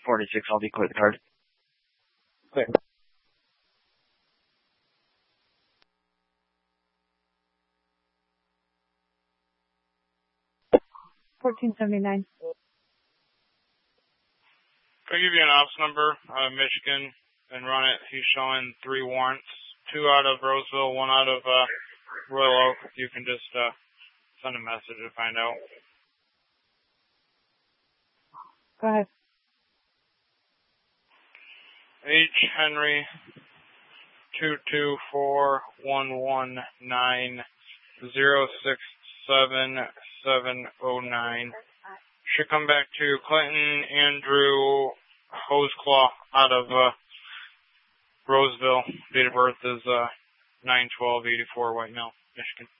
46, I'll declare the card. Clear. $14.79. I'll give you an ops number out of Michigan and run it. He's showing 3 warrants, 2 out of Roseville, 1 out of Royal Oak. You can just send a message to find out. Go ahead. H. Henry 2241190670709. Should come back to Clinton Andrew Hoseclaw out of Roseville. Date of birth is 9/12/84, White Mill, Michigan.